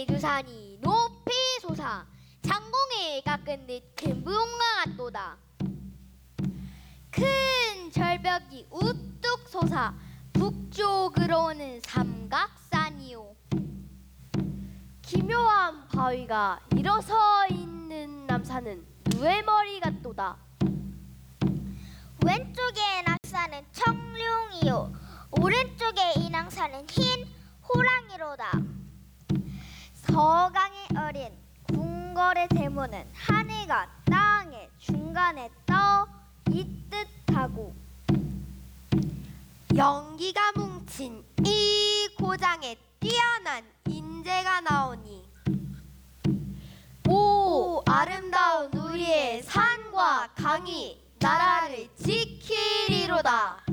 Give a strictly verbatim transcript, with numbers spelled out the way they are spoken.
창공의 두 산이 높이 솟아 창공에 깎은 듯 큰 무궁화 같도다. 큰 절벽이 우뚝 솟아 북쪽으로 오는 삼각산이요. 기묘한 바위가 일어서 있는 남산은 누에 머리 같도다. 왼쪽에 낙산은 청룡이요 오른쪽에 인왕산은 흰 호랑이로다. 서강에 어린 궁궐의 대문은 하늘과 땅의 중간에 떠 있듯하고 연기가 뭉친 이 고장에 뛰어난 인재가 나오니 오 아름다운 우리의 산과 강이 나라를 지키리로다.